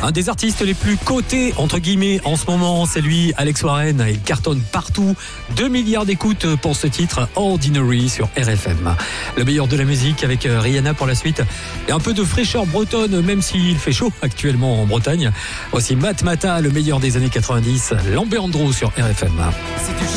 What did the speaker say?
Un des artistes les plus cotés, entre guillemets, en ce moment, c'est lui, Alex Warren. Il cartonne partout. 2 milliards d'écoutes pour ce titre, Ordinary, sur RFM. Le meilleur de la musique avec Rihanna pour la suite. Et un peu de fraîcheur bretonne, même s'il fait chaud actuellement en Bretagne. Voici Matmata, le meilleur des années 90. Lambeandro sur RFM.